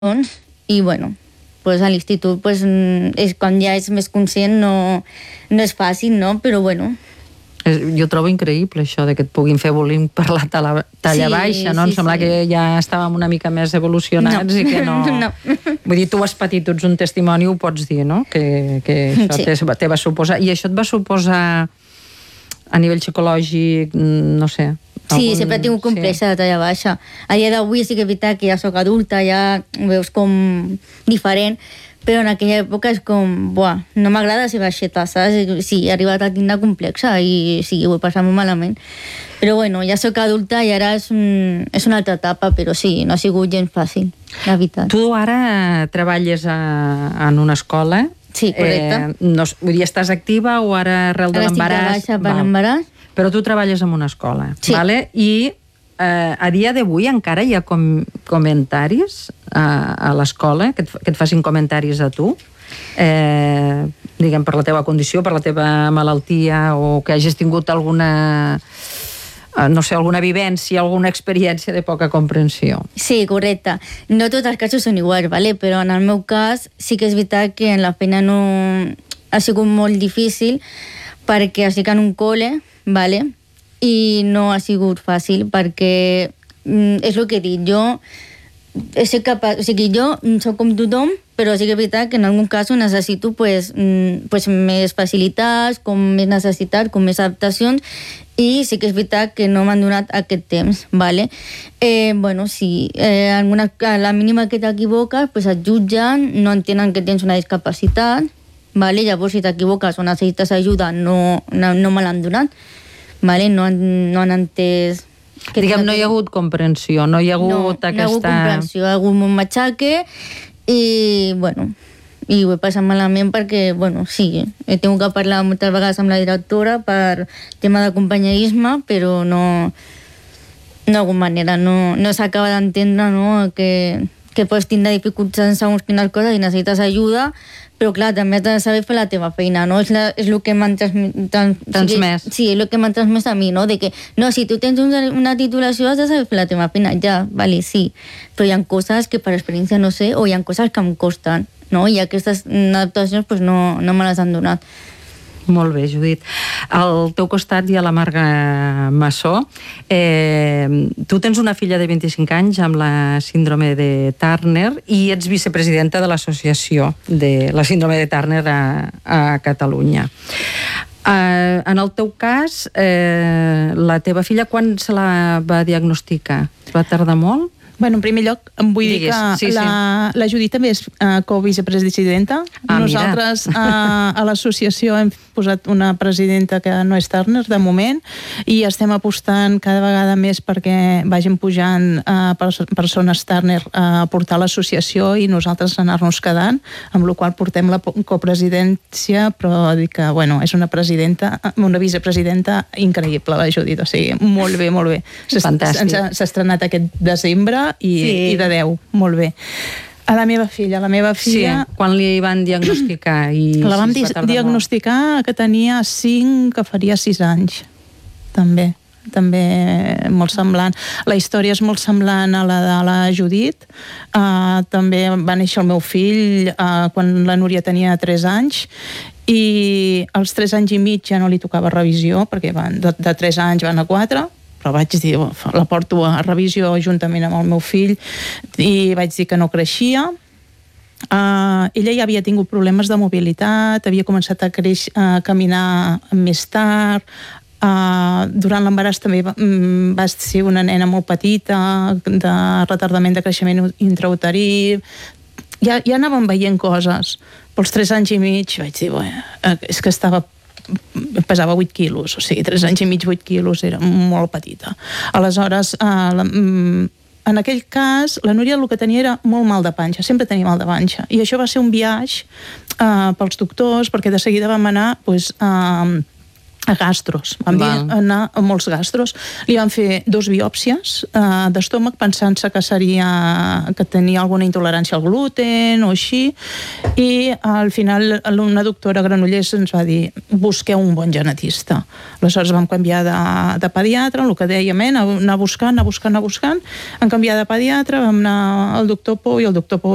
i bueno, pues a l'institut pues, és quan ja és més conscient, no és fàcil, no? Però bueno. Jo trobo increïble això de que et puguin fer bullying per la talla baixa, no? Em sembla que ja estàvem una mica més evolucionats i que no... Vull dir, tu ho has patit, tu ets un testimoni, ho pots dir, no? Que això te va suposar... I això et va suposar a nivell psicològic, no sé... Sí, sempre he tingut complexa de talla baixa. A dia d'avui sí que és veritat que ja soc adulta, ja veus com diferent, però en aquella època és com, buah, no m'agrada ser baixeta, saps? Sí, he arribat a tindre complexa i sí, ho he passat molt malament. Però bueno, ja soc adulta i ara és una altra etapa, però sí, no ha sigut gens fàcil, la veritat. Tu ara treballes en una escola. Sí, correcte. Vull dir, estàs activa o ara arrel de l'embaràs? Ara estic de baixa per l'embaràs. Però tu treballes en una escola, sí. Vale? I a dia d'avui encara hi ha comentaris a l'escola, que et facin comentaris a tu, diguem, per la teva condició, per la teva malaltia, o que hagis tingut alguna, no sé, alguna vivència, alguna experiència de poca comprensió. Sí, correcte. No tots els casos són iguals, ¿vale? Però en el meu cas sí que és veritat que en la feina no ha sigut molt difícil perquè estic en un col·le, ¿vale? I no ha sigut fàcil perquè és el que he dit, jo soc com tothom, però sí que és veritat que en algun cas necessito pues, més facilitats, com més necessitats, com més adaptacions, i sí que és veritat que no m'han donat aquest temps, ¿vale? Bueno, sí, a la mínima que t'equivoques pues et jutgen, no entenen que tens una discapacitat, ¿vale? Llavors si t'equivoques o necessites ajuda no me l'han donat, ¿vale? No han entès... Diguem, no hi ha hagut comprensió, no hi ha hagut aquesta... No hi ha hagut comprensió, hi ha hagut un matxaque i, bueno, i ho he passat malament perquè, bueno, sí, he tingut que parlar moltes vegades amb la directora per tema d'acompanyisme, però no d'alguna manera no s'acaba d'entendre, no?, que pots tindre dificultats en segons quines coses i necessites ajuda, però clar, també has de saber fer la teva feina, no? És el que m'han transmès. Sí, és el que m'han transmès a mi, no? De que, no, si tu tens una titulació has de saber fer la teva feina, ja, vale, sí, però hi ha coses que per experiència no sé, o hi ha coses que em costen, no? I aquestes adaptacions pues, no me les han donat. Molt bé, Judit. Al teu costat hi ha la Marga Massó. Tu tens una filla de 25 anys amb la síndrome de Turner i ets vicepresidenta de l'associació de la síndrome de Turner a Catalunya. En el teu cas, la teva filla, quan se la va diagnosticar? Va tardar molt? Bueno, en primer lloc, em vull dir que la Judit també és co-vicepresidenta. Nosaltres a l'associació hem posat una presidenta que no és Turner, de moment, i estem apostant cada vegada més perquè vagin pujant persones Turner a portar l'associació i nosaltres anar-nos quedant, amb la qual portem la copresidència, però dic que, bueno, és una vicepresidenta increïble, la Judit, o sigui, molt bé, molt bé. Fantàstic. S'ha estrenat aquest desembre i de 10, molt bé. A la meva filla... Sí, quan li van diagnosticar? La vam diagnosticar que tenia 5, que faria 6 anys, també molt semblant. La història és molt semblant a la de la Judit. També va néixer el meu fill quan la Núria tenia 3 anys i als 3 anys i mig ja no li tocava revisió perquè de 3 anys van a 4, però vaig dir, la porto a revisió juntament amb el meu fill i vaig dir que no creixia. Ella ja havia tingut problemes de mobilitat, havia començat a caminar més tard, durant l'embaràs també va ser una nena molt petita, de retardament de creixement intrauterí, ja anàvem veient coses, però als 3 anys i mig vaig dir, és que pesava 8 quilos, o sigui, 3 anys i mig, 8 quilos, era molt petita. Aleshores, en aquell cas, la Núria el que tenia era molt mal de panxa, sempre tenia mal de panxa, i això va ser un viatge pels doctors, perquè de seguida vam anar a gastros, vam anar a molts gastros. Li van fer 2 biòpsies d'estómac pensant-se que tenia alguna intolerància al gluten o així, i al final una doctora a Granollers ens va dir busqueu un bon genetista. Aleshores vam canviar de pediatre, el que dèiem, anar buscant, vam canviar de pediatre, vam anar al doctor Pou i el doctor Pou